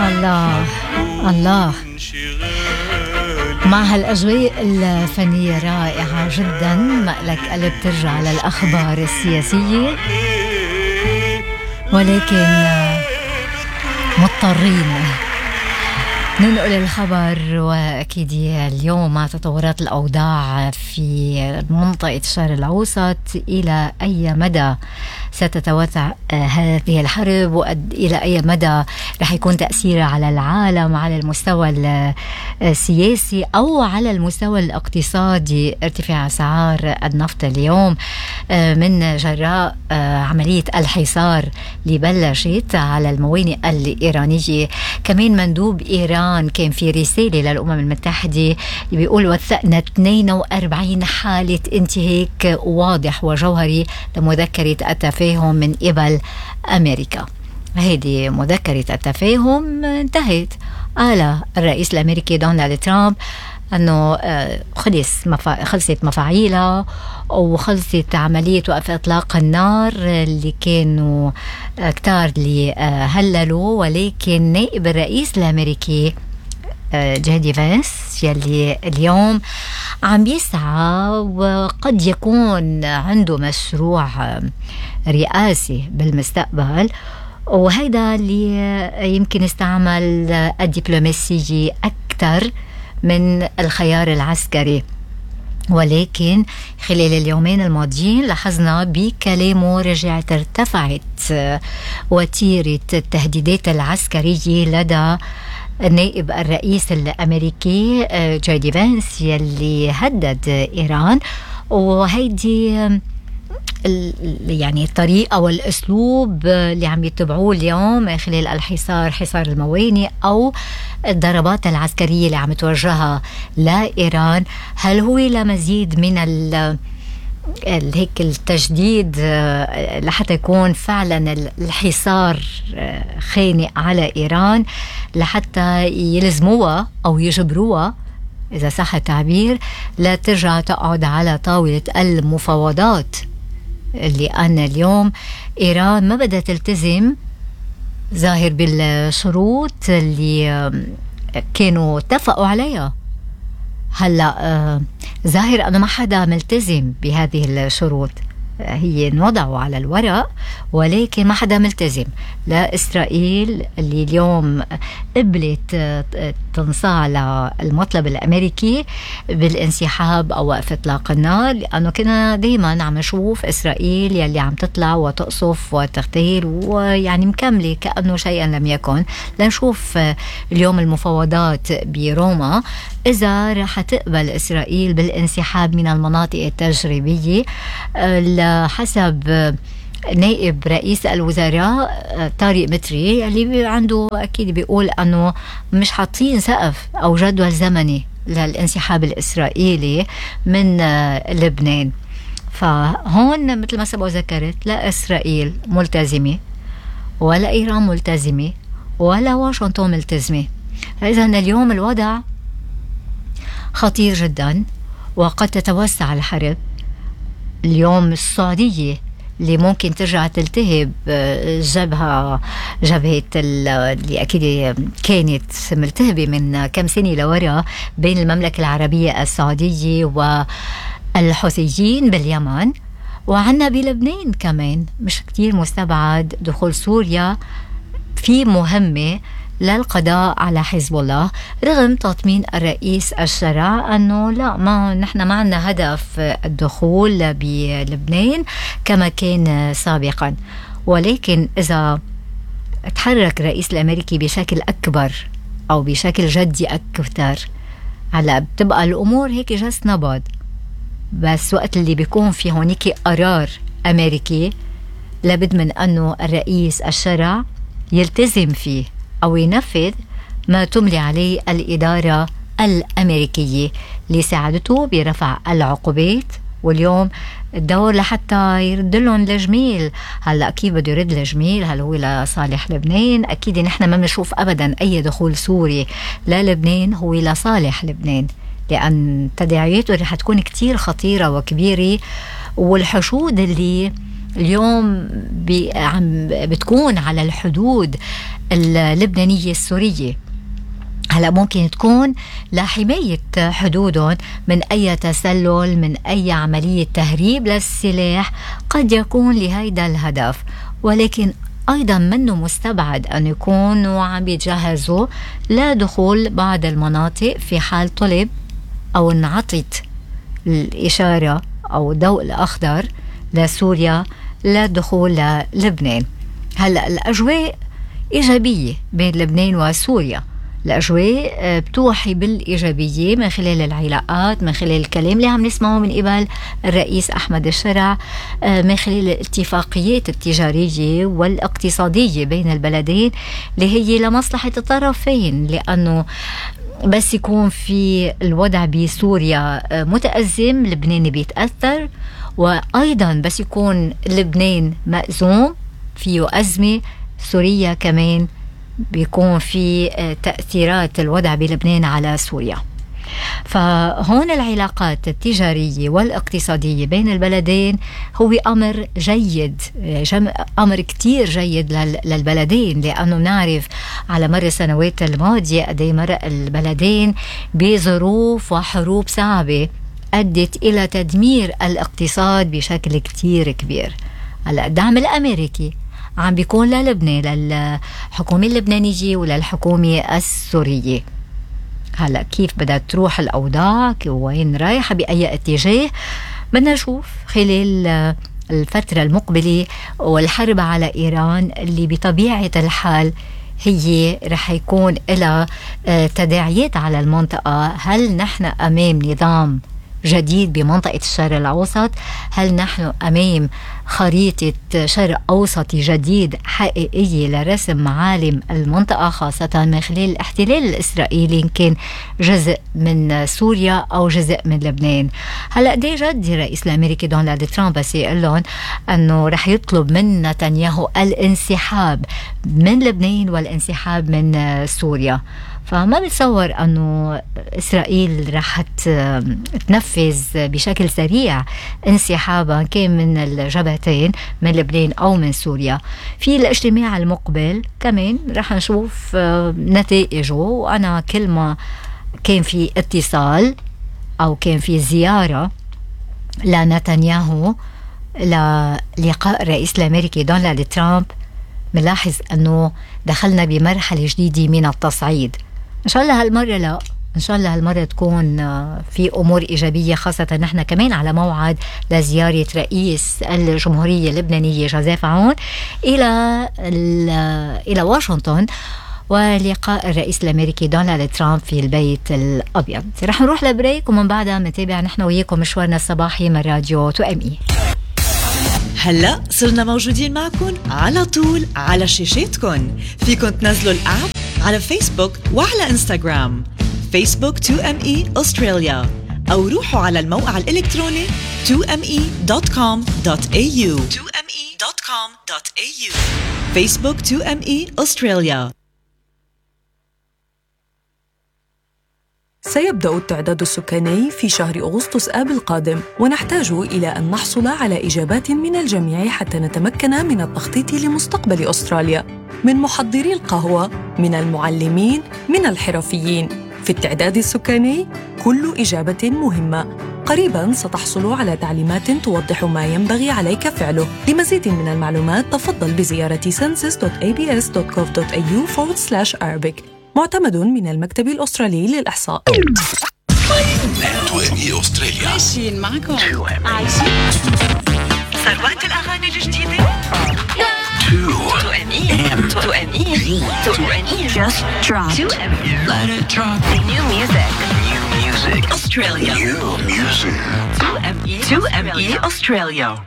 الله الله. مع هالأجواء الفنية رائعة جدا، مقلك قلب ترجع للأخبار السياسية، ولكن مضطرين ننقل الخبر. وأكيد اليوم مع تطورات الأوضاع في منطقة الشرق الأوسط، إلى أي مدى ستتوسع هذه الحرب، وإلى أي مدى رح يكون تأثيرها على العالم على المستوى السياسي أو على المستوى الاقتصادي. ارتفاع أسعار النفط اليوم من جراء عملية الحصار اللي بلشت على الموانئ الإيرانية. كمان مندوب إيران كان في رسالة للأمم المتحدة بيقول وثقنا 42 حالة انتهاك واضح وجوهري لمذكرة التفاهم من قبل أمريكا. هذه مذكرة التفاهم انتهت. قال الرئيس الأمريكي دونالد ترامب أنه خلصت مفاعيلها وخلصت عملية وقف إطلاق النار اللي كانوا كتار اللي هللوا، ولكن نائب الرئيس الأمريكي جيدي فانس يلي اليوم عم يسعى وقد يكون عنده مشروع رئاسي بالمستقبل، وهذا اللي يمكن استعمل الدبلوماسية أكثر من الخيار العسكري. ولكن خلال اليومين الماضيين لاحظنا بكلامه رجعت ارتفعت وتيرة التهديدات العسكرية لدى نائب الرئيس الأمريكي جيدي فانس يلي هدد إيران. وهيدي يعني الطريقة والأسلوب اللي عم يتبعوه اليوم خلال الحصار، حصار الموانئ أو الضربات العسكرية اللي عم توجهها لإيران، هل هو لمزيد من هيك التجديد لحتى يكون فعلا الحصار خانق على إيران، لحتى يلزموها أو يجبروها إذا صح التعبير لا ترجع تقعد على طاولة المفاوضات، اللي أنا اليوم إيران ما بدها تلتزم ظاهر بالشروط اللي كانوا اتفقوا عليها. هلأ ظاهر أنه ما حدا ملتزم بهذه الشروط، هي انوضعوا على الورق ولكن ما حدا ملتزم. لا إسرائيل اللي اليوم قبلت تنصاع للمطلب الأمريكي بالانسحاب أو وقف إطلاق النار، لأنه كنا دايما عم نشوف إسرائيل يلي عم تطلع وتقصف وتغتيل ويعني مكملة كأنه شيئا لم يكن. لنشوف اليوم المفاوضات بروما إذا رح تقبل إسرائيل بالانسحاب من المناطق التجريبية. حسب نائب رئيس الوزراء طارق متري اللي عنده أكيد بيقول أنه مش حاطين سقف أو جدول زمني للانسحاب الإسرائيلي من لبنان. فهون مثل ما سبق ذكرت لا إسرائيل ملتزمة ولا إيران ملتزمة ولا واشنطن ملتزمة. إذا اليوم الوضع خطير جدا وقد تتوسع الحرب. اليوم السعودية اللي ممكن ترجع تلتهب جبهة اللي أكيد كانت ملتهبة من كم سنة لورا بين المملكة العربية السعودية والحوثيين باليمن، وعنا بلبنان كمان مش كتير مستبعد دخول سوريا في مهمة للقضاء على حزب الله، رغم تطمين الرئيس الشرع أنه لا، ما نحن ما عنا هدف الدخول بلبنان كما كان سابقا. ولكن إذا تحرك الرئيس الأمريكي بشكل أكبر أو بشكل جدي أكثر، هلا بتبقى الأمور هيك جس نبض. بس وقت اللي بيكون في هونيك قرار أمريكي لابد من أنه الرئيس الشرع يلتزم فيه أو ينفذ ما تملي عليه الإدارة الأمريكية اللي ساعدته برفع العقوبات. واليوم الدور لحتى يرد لهم الجميل. هلا أكيد بده يرد الجميل، هل هو لصالح لبنان؟ أكيد نحن ما بنشوف أبدا أي دخول سوري للبنان هو لصالح لبنان، لأن تداعياته رح تكون كتير خطيرة وكبيرة. والحشود اللي اليوم بتكون على الحدود اللبنانية السورية. هلأ ممكن تكون لحماية حدودهم من أي تسلل، من أي عملية تهريب للسلاح، قد يكون لهيدا الهدف، ولكن أيضا منه مستبعد أن يكونوا عم يتجهزوا لدخول بعض المناطق في حال طلب أو انعطت الإشارة أو الضوء الأخضر لسوريا للدخول للبنان. هلأ الأجواء إيجابية بين لبنان وسوريا، الأجواء بتوحي بالإيجابية من خلال العلاقات، من خلال الكلام اللي عم نسمعه من قبل الرئيس أحمد الشرع، من خلال الاتفاقيات التجارية والاقتصادية بين البلدين اللي هي لمصلحة الطرفين، لأنه بس يكون في الوضع بسوريا متأزم لبنان بيتأثر، وأيضا بس يكون لبنان مأزوم فيه أزمة سوريا كمان بيكون في تأثيرات الوضع بلبنان على سوريا. فهون العلاقات التجارية والاقتصادية بين البلدين هو أمر جيد، أمر كتير جيد للبلدين، لأنه نعرف على مر السنوات الماضية قد ايه مرق البلدين بظروف وحروب صعبة أدت إلى تدمير الاقتصاد بشكل كتير كبير. هلا الدعم الأمريكي عم بيكون للبنان، للحكومة اللبنانية وللحكومة السورية. هلا كيف بدها تروح الأوضاع، وين رايحة بأي اتجاه، بدنا نشوف خلال الفترة المقبلة، والحرب على إيران اللي بطبيعة الحال هي رح يكون لها تداعيات على المنطقة. هل نحن أمام نظام جديد بمنطقة الشرق الأوسط؟ هل نحن أمام خريطة شرق أوسطي جديد حقيقية لرسم معالم المنطقة، خاصة من خلال الاحتلال الإسرائيلي إن كان جزء من سوريا أو جزء من لبنان؟ هلأ دي جد الرئيس الأمريكي دونالد ترامب بس يقول لهم أنه رح يطلب من نتنياهو الانسحاب من لبنان والانسحاب من سوريا. فما بتصور أنه إسرائيل رح تنفذ بشكل سريع انسحابا كان من الجبهتين، من لبنان أو من سوريا. في الاجتماع المقبل كمان رح نشوف نتائجه، وأنا كل ما كان في اتصال أو كان في زيارة لنتنياهو للقاء الرئيس الأمريكي دونالد ترامب ملاحظ أنه دخلنا بمرحلة جديدة من التصعيد. إن شاء الله هالمرة لا، إن شاء الله هالمرة تكون في أمور إيجابية، خاصة نحن كمان على موعد لزيارة رئيس الجمهورية اللبنانية جوزيف عون إلى واشنطن، ولقاء الرئيس الأمريكي دونالد ترامب في البيت الأبيض. رح نروح لبريك ومن بعدها نتابع نحن وياكم مشوارنا الصباحي من راديو 2ME. هلأ صرنا موجودين معكم على طول على شاشاتكم. فيكن تنزلوا الأب على فيسبوك وعلى إنستغرام، فيسبوك 2ME أستراليا، أو روحوا على الموقع الإلكتروني 2me.com.au. فيسبوك 2ME أستراليا. سيبدأ التعداد السكاني في شهر أغسطس آب القادم، ونحتاج إلى أن نحصل على إجابات من الجميع حتى نتمكن من التخطيط لمستقبل أستراليا، من محضري القهوة، من المعلمين، من الحرفيين. في التعداد السكاني كل إجابة مهمة. قريباً ستحصل على تعليمات توضح ما ينبغي عليك فعله. لمزيد من المعلومات تفضل بزيارة census.abs.gov.au/Arabic. معتمد من المكتب الأسترالي للإحصاء. ماشيين معكم صار وقت الأغاني الجديدة. 2ME just dropped. 2ME let it drop. New music Australia. New music 2ME Australia.